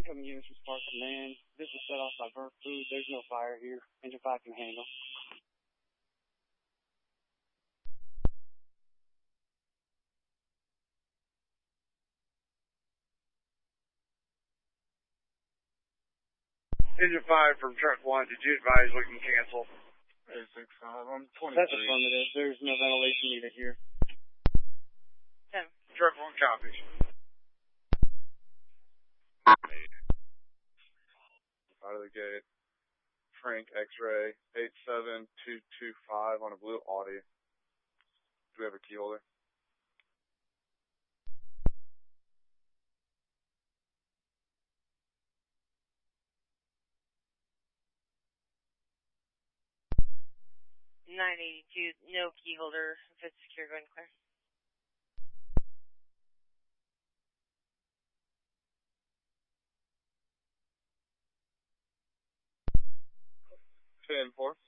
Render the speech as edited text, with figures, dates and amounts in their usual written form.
Incoming units from Spark Command. This was set off by burnt food. There's no fire here. Engine 5 can handle. Engine 5 from Truck 1, did you advise we can cancel? 865, I'm 23. That's affirmative. There's no ventilation needed here. 10. Truck 1 copies. Out of the gate. Frank X-ray 87225 on a blue Audi. Do we have a key holder? $982, no key holder. If it's secure, go ahead and clear. Ten 4.